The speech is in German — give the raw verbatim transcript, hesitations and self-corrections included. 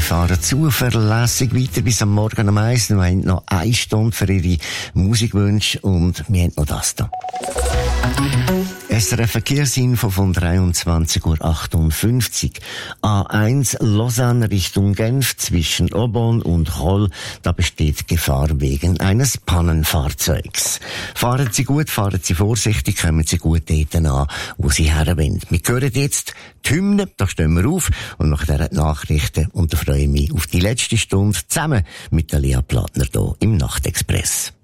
fahren zuverlässig weiter bis am Morgen um eins. Wir haben noch eine Stunde für Ihre Musikwünsche und wir haben noch das da. S R F Verkehrsinfo von dreiundzwanzig Uhr achtundfünfzig. A eins Lausanne Richtung Genf zwischen Aubonne und Rolle. Da besteht Gefahr wegen eines Pannenfahrzeugs. Fahren Sie gut, fahren Sie vorsichtig, kommen Sie gut dort an, wo Sie her wollen. Wir hören jetzt die Hymne, da stehen wir auf und nach dieser Nachrichten und da freue ich mich auf die letzte Stunde zusammen mit der Lea Plattner hier im Nachtexpress.